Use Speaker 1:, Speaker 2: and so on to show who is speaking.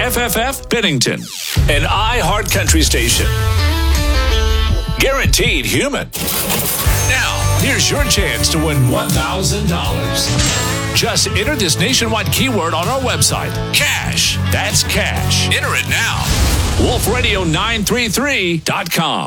Speaker 1: FFF Bennington, an iHeart Country station. Guaranteed human. Now, here's your chance to win $1,000. Just enter this nationwide keyword on our website. Cash. That's cash. Enter it now. WolfRadio933.com.